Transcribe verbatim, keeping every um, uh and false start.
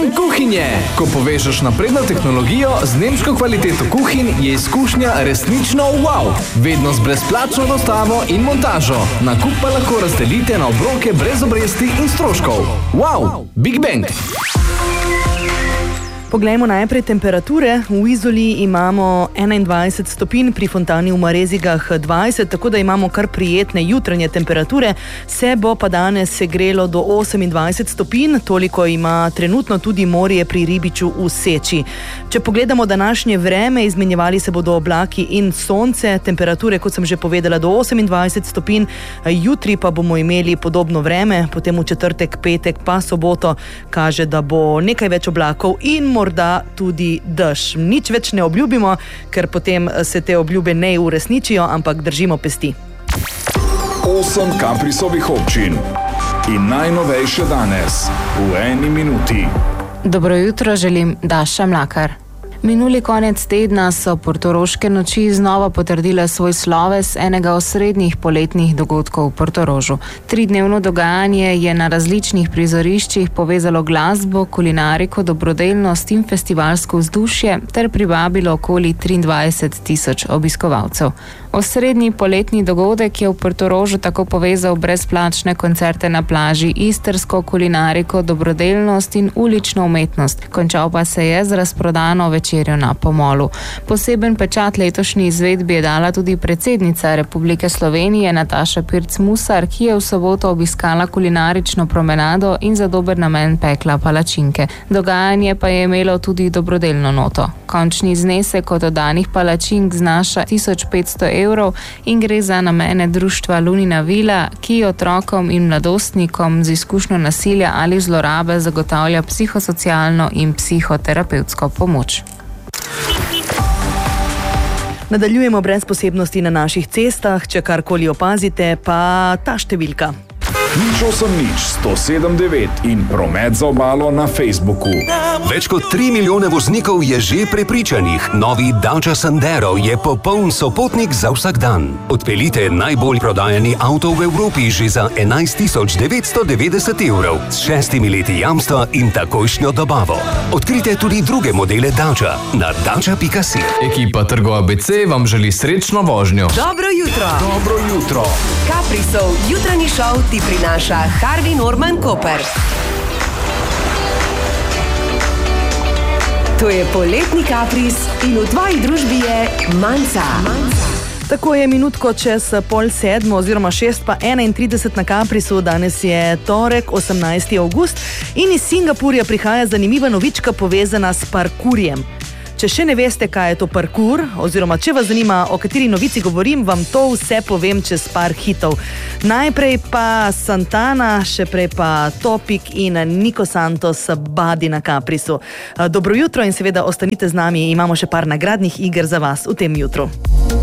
Dizajn kuhinje. Ko povežeš napredno tehnologijo z nemško kvaliteto kuhinj, je izkušnja resnično wow. Vedno z brezplačno dostavo in montažo. Nakup pa lahko razdelite na obroke brez obresti in stroškov. Wow, Big Bang! Poglejmo najprej temperature. V Izoli imamo enaindvajset stopinj, pri Fontani v Marezigah dvajset, tako da imamo kar prijetne jutranje temperature. Se bo pa danes segrelo do osemindvajset stopinj, toliko ima trenutno tudi morje pri Ribiču v Seči. Če pogledamo današnje vreme, izmenjevali se bodo oblaki in sonce, temperature, kot sem že povedala, do osemindvajset stopinj, jutri pa bomo imeli podobno vreme, potem v četrtek, petek pa soboto kaže, da bo nekaj več oblakov in morda tudi dež. Nič več ne obljubimo, ker potem se te obljube ne uresničijo, ampak držimo pesti. Osem Caprisovih občin in najnovejše danes v eni minuti. Dobro jutro želim, Daša Mlakar. Minuli konec tedna so portoroške noči znova potrdile svoj sloves enega osrednjih poletnih dogodkov v Portorožu. Tridnevno dogajanje je na različnih prizoriščih povezalo glasbo, kulinariko, dobrodelnost in festivalsko vzdušje ter privabilo okoli triindvajset tisoč obiskovalcev. Osrednji poletni dogodek je v Portorožu tako povezal brezplačne koncerte na plaži, istrsko kulinariko, dobrodelnost in ulično umetnost. Končal pa se je z razprodano večerjo na pomolu. Poseben pečat letošnji izvedbi je dala tudi predsednica Republike Slovenije Nataša Pirc Musar, ki je v soboto obiskala kulinarično promenado in za dober namen pekla palačinke. Dogajanje pa je imelo tudi dobrodelno noto. Končni znesek od oddanih palačink znaša tisoč petsto evrov in gre za namene društva Lunina Vila, ki otrokom in mladostnikom z izkušnjo nasilja ali zlorabe zagotavlja psihosocialno in psihoterapevtsko pomoč. Nadaljujemo brez posebnosti na naših cestah. Če karkoli opazite, pa ta številka. Nič osem nič sto sedem devet in promet za obalo na Facebooku. Več kot tri milijone voznikov je že prepričanih. Novi Dacia Sandero je popoln sopotnik za vsak dan. Odpeljite najbolj prodajani avto v Evropi že za enajst tisoč devetsto devetdeset evrov s šestimi leti jamstva in takojšnjo dobavo. Odkrite tudi druge modele Dacia na dacia pika si. Ekipa Trgov A B C vam želi srečno vožnjo. Dobro jutro. Dobro jutro. Caprisov jutranji šov ti prinaša Harvey Norman Koper. To je poletni Capris in v tvoji družbi je Manca. Manca. Tako je minutko čez pol sedmo oziroma šest pa enaintrideset na Caprisu. Danes je torek, osemnajsti avgust in iz Singapurja prihaja zanimiva novička povezana s parkurjem. Če še ne veste, kaj je to parkur, oziroma če vas zanima, o kateri novici govorim, vam to vse povem čez par hitov. Najprej pa Santana, še prej pa Topik in Nico Santos Badi na Caprisu. Dobro jutro in seveda ostanite z nami, imamo še par nagradnih iger za vas v tem jutru.